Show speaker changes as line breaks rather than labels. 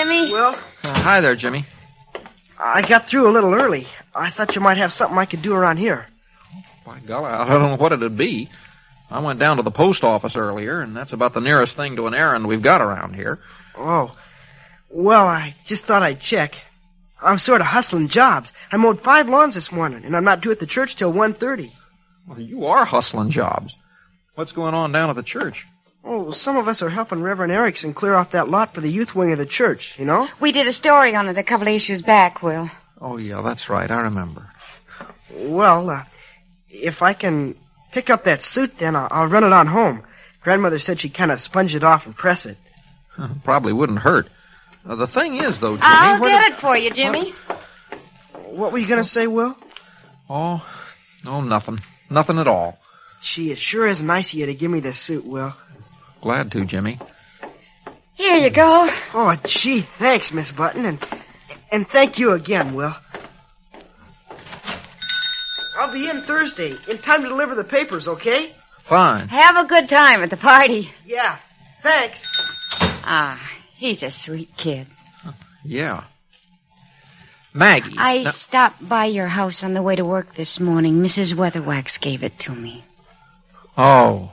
Jimmy.
Will?
Hi there, Jimmy.
I got through a little early. I thought you might have something I could do around here.
By golly, I don't know what it'd be. I went down to the post office earlier, and that's about the nearest thing to an errand we've got around here.
Oh. Well, I just thought I'd check. I'm sort of hustling jobs. I mowed 5 lawns this morning, and I'm not due at the church till 1:30.
Well, you are hustling jobs. What's going on down at the church?
Oh, some of us are helping Reverend Erickson clear off that lot for the youth wing of the church, you know?
We did a story on it a couple of issues back, Will.
Oh, yeah, that's right. I remember.
Well, if I can pick up that suit, then I'll run it on home. Grandmother said she'd kind of sponge it off and press it.
Probably wouldn't hurt. The thing is, though, Jimmy...
I'll get it for you, Jimmy.
What were you going to say, Will?
Oh, nothing. Nothing at all.
Gee, it sure is nice of you to give me this suit, Will.
Glad to, Jimmy.
Here you go.
Oh, gee, thanks, Miss Button, and thank you again, Will. I'll be in Thursday, in time to deliver the papers, okay?
Fine.
Have a good time at the party.
Yeah, thanks.
He's a sweet kid.
Yeah. Maggie.
I stopped by your house on the way to work this morning. Mrs. Weatherwax gave it to me.
Oh.